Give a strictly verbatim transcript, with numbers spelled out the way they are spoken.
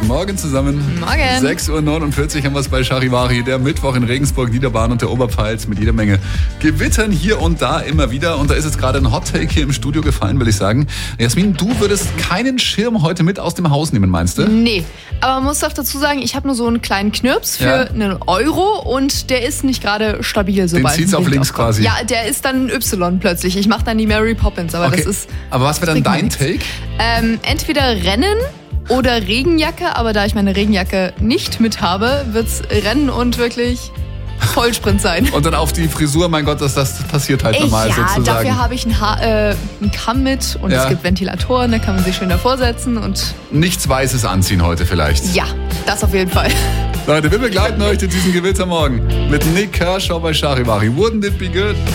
Morgen zusammen. Morgen. sechs Uhr neunundvierzig haben wir es bei Charivari, der Mittwoch in Regensburg, Niederbayern und der Oberpfalz mit jeder Menge Gewittern hier und da immer wieder. Und da ist jetzt gerade ein Hot-Take hier im Studio gefallen, will ich sagen. Jasmin, du würdest keinen Schirm heute mit aus dem Haus nehmen, meinst du? Nee, aber man muss doch dazu sagen, ich habe nur so einen kleinen Knirps für Ja. einen Euro und der ist nicht gerade stabil. Den zieht's auf links quasi. Ja, der ist dann ein Y plötzlich. Ich mache dann die Mary Poppins, aber Okay. das ist... Aber was wäre dann bringt mir dein nichts. Take? Ähm, entweder Rennen oder Regenjacke, aber da ich meine Regenjacke nicht mit habe, wird's Rennen und wirklich Vollsprint sein. Und dann auf die Frisur, mein Gott, dass das passiert halt normal ja, sozusagen. dafür habe ich einen, ha- äh, einen Kamm mit und Ja. es gibt Ventilatoren, da kann man sich schön davor setzen und Nichts Weißes anziehen heute vielleicht. ja, das auf jeden Fall. Leute, wir begleiten euch in diesen Gewittermorgen mit Nick Kershaw bei Charivari. Wouldn't it be good?